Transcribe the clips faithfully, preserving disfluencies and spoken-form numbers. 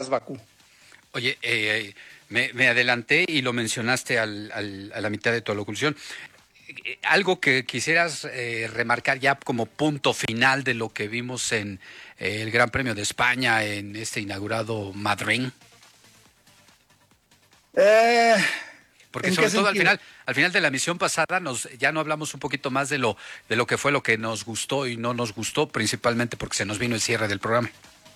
más Bakú. Oye, eh, me, me adelanté y lo mencionaste al, al, a la mitad de tu locución. Algo que quisieras eh, remarcar ya como punto final de lo que vimos en eh, el Gran Premio de España en este inaugurado Madrid. Eh, Porque sobre todo al final, al final de la misión pasada nos ya no hablamos un poquito más de lo de lo que fue lo que nos gustó y no nos gustó, principalmente porque se nos vino el cierre del programa.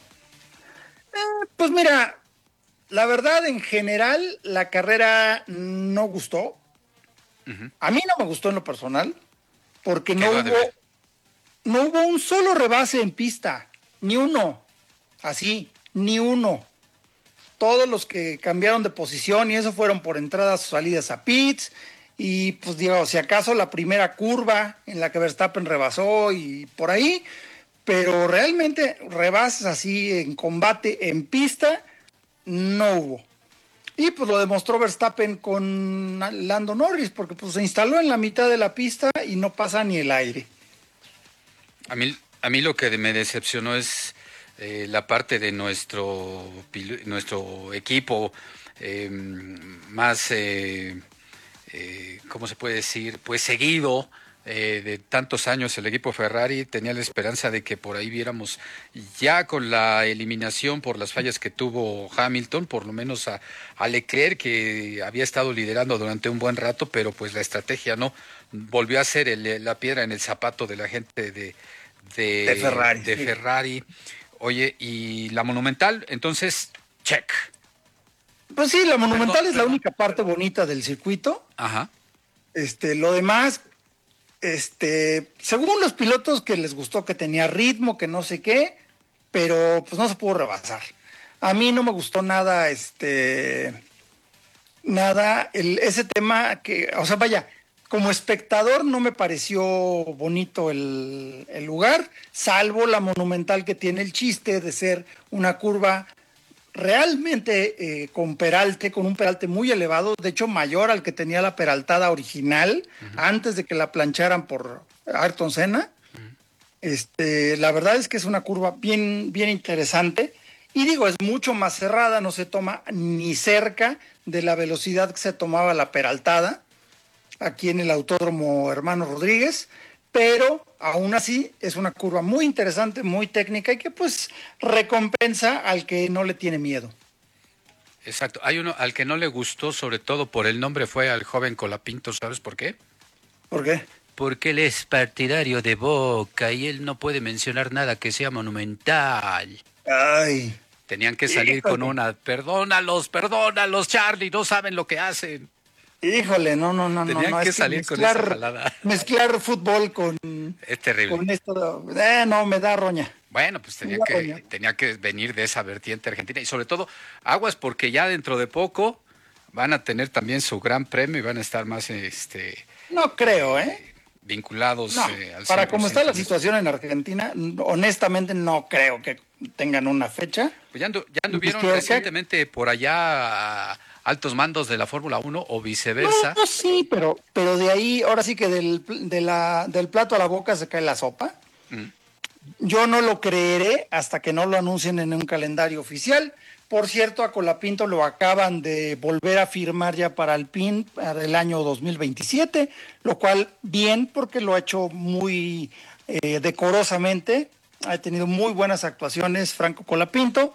Eh, pues mira, la verdad en general la carrera no gustó. Uh-huh. A mí no me gustó en lo personal porque no hubo no hubo un solo rebase en pista, ni uno, así, ni uno. Todos los que cambiaron de posición y eso fueron por entradas o salidas a pits y pues digo, si acaso la primera curva en la que Verstappen rebasó y por ahí, pero realmente rebases así en combate en pista no hubo. Y pues lo demostró Verstappen con Lando Norris, porque pues se instaló en la mitad de la pista y no pasa ni el aire. A mí, a mí lo que me decepcionó es eh, la parte de nuestro, nuestro equipo eh, más, eh, eh, ¿cómo se puede decir? Pues seguido. Eh, de tantos años el equipo Ferrari. Tenía la esperanza de que por ahí viéramos ya con la eliminación por las fallas que tuvo Hamilton, por lo menos a, a Leclerc, que había estado liderando durante un buen rato, pero pues la estrategia no volvió a ser el, la piedra en el zapato de la gente de, de, de Ferrari. De sí. Ferrari. Oye, y la Monumental, entonces, check. Pues sí, la Monumental perdón, es la perdón. única parte bonita del circuito. Ajá. Este, lo demás, este, según los pilotos que les gustó, que tenía ritmo, que no sé qué, pero pues no se pudo rebasar. A mí no me gustó nada, este, nada, el, ese tema que, o sea, vaya, como espectador no me pareció bonito el, el lugar, salvo la Monumental que tiene el chiste de ser una curva realmente eh, con peralte, con un peralte muy elevado, de hecho mayor al que tenía la peraltada original, uh-huh. antes de que la plancharan por Ayrton Senna. Uh-huh. Este, la verdad es que es una curva bien, bien interesante, y digo, es mucho más cerrada, no se toma ni cerca de la velocidad que se tomaba la peraltada aquí en el Autódromo Hermano Rodríguez, pero aún así es una curva muy interesante, muy técnica y que pues recompensa al que no le tiene miedo. Exacto, hay uno al que no le gustó, sobre todo por el nombre, fue al joven Colapinto, ¿sabes por qué? ¿Por qué? Porque él es partidario de Boca y él no puede mencionar nada que sea monumental. Ay. Tenían que salir Híjole. con una, perdónalos, perdónalos, Charlie, no saben lo que hacen. Híjole, no, no, no, Tenían no. que es salir que con mezclar, esa jalada. Mezclar fútbol con... Es terrible. Con esto, eh, no, me da roña. Bueno, pues tenía que, roña. tenía que venir de esa vertiente argentina. Y sobre todo, aguas, porque ya dentro de poco van a tener también su gran premio y van a estar más, este... No creo, ¿eh? eh vinculados no, eh, al para cómo está la situación en Argentina, honestamente no creo que tengan una fecha. Pues ya, andu, ya anduvieron recientemente por allá... A, altos mandos de la Fórmula uno o viceversa. No, no, sí, pero, pero de ahí, ahora sí que del, de la, del plato a la boca se cae la sopa. Mm. Yo no lo creeré hasta que no lo anuncien en un calendario oficial. Por cierto, a Colapinto lo acaban de volver a firmar ya para el P I N para el año dos mil veintisiete, lo cual bien, porque lo ha hecho muy eh, decorosamente. Ha tenido muy buenas actuaciones Franco Colapinto.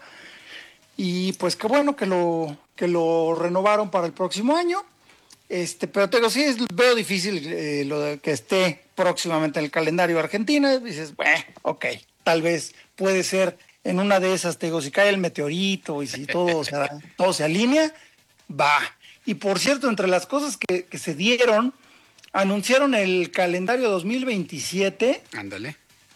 Y pues qué bueno que lo, que lo renovaron para el próximo año. Este, pero te digo, sí, es, veo difícil eh, lo de que esté próximamente en el calendario de Argentina. Y dices, bueno, ok, tal vez puede ser en una de esas, te digo, si cae el meteorito y si todo se, todo se alinea, va. Y por cierto, entre las cosas que, que se dieron, anunciaron el calendario dos mil veintisiete. Ándale.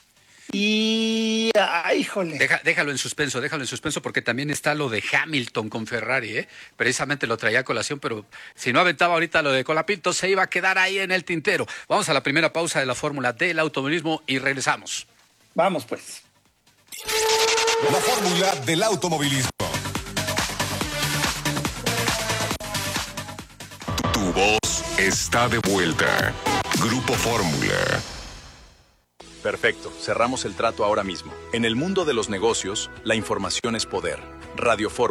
Y, ah, híjole. Deja, déjalo en suspenso, déjalo en suspenso, porque también está lo de Hamilton con Ferrari, ¿eh? Precisamente lo traía a colación, pero si no aventaba ahorita lo de Colapinto, se iba a quedar ahí en el tintero. Vamos a la primera pausa de la Fórmula del automovilismo y regresamos. Vamos, pues. La Fórmula del automovilismo. Tu voz está de vuelta. Grupo Fórmula. Perfecto, cerramos el trato ahora mismo. En el mundo de los negocios, la información es poder. Radio Fórmula.